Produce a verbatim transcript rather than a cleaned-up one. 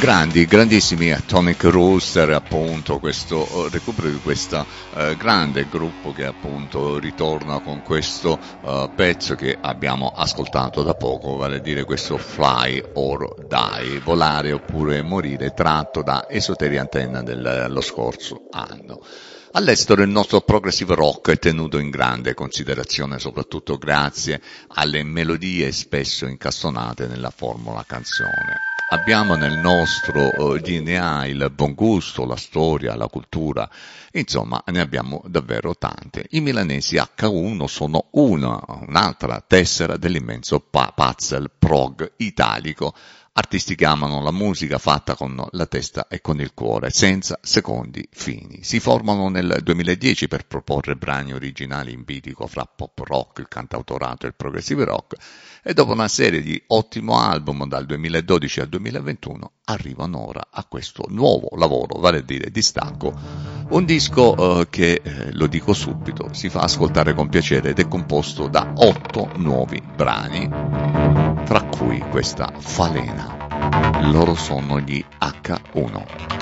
Grandi, grandissimi Atomic Rooster, appunto, questo eh, recupero di questo eh, grande gruppo che appunto ritorna con questo eh, pezzo che abbiamo ascoltato da poco, vale a dire questo Fly or Die, volare oppure morire, tratto da Esoteria Antenna dello scorso anno. All'estero il nostro progressive rock è tenuto in grande considerazione soprattutto grazie alle melodie spesso incastonate nella formula canzone. Abbiamo nel nostro eh, D N A il buon gusto, la storia, la cultura, insomma ne abbiamo davvero tante. I milanesi acca uno sono una, un'altra tessera dell'immenso pa- puzzle prog italico. Artisti che amano la musica fatta con la testa e con il cuore, senza secondi fini. Si formano nel duemiladieci per proporre brani originali in bilico fra pop rock, il cantautorato e il progressive rock, e dopo una serie di ottimi album dal duemiladodici al duemilaventuno arrivano ora a questo nuovo lavoro, vale a dire Distacco, un disco eh, che, eh, lo dico subito, si fa ascoltare con piacere ed è composto da otto nuovi brani, tra cui questa Falena. Loro sono gli acca uno.